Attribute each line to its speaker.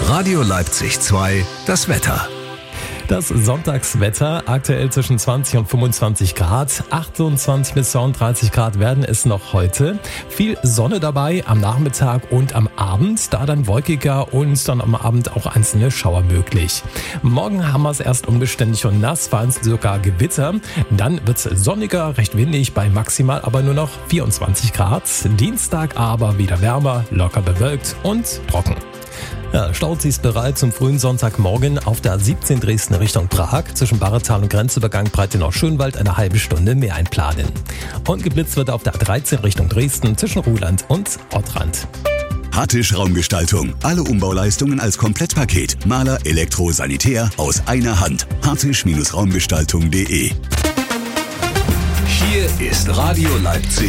Speaker 1: Radio Leipzig 2, das Wetter.
Speaker 2: Das Sonntagswetter, aktuell zwischen 20 und 25 Grad, 28 bis 32 Grad werden es noch heute. Viel Sonne dabei am Nachmittag und am Abend, da dann wolkiger und dann am Abend auch einzelne Schauer möglich. Morgen haben wir es erst unbeständig und nass, vereinzelt sogar Gewitter. Dann wird es sonniger, recht windig, bei maximal aber nur noch 24 Grad. Dienstag aber wieder wärmer, locker bewölkt und trocken. Ja, Stauzis ist bereit zum frühen Sonntagmorgen auf der 17 Dresden Richtung Prag. Zwischen Barretal und Grenzübergang Breitenau-Schönwald eine halbe Stunde mehr einplanen. Und geblitzt wird auf der 13 Richtung Dresden zwischen Ruhland und Ottrand.
Speaker 3: Hattisch Raumgestaltung. Alle Umbauleistungen als Komplettpaket. Maler, Elektro, Sanitär aus einer Hand. Hattisch-Raumgestaltung.de.
Speaker 1: Hier ist Radio Leipzig.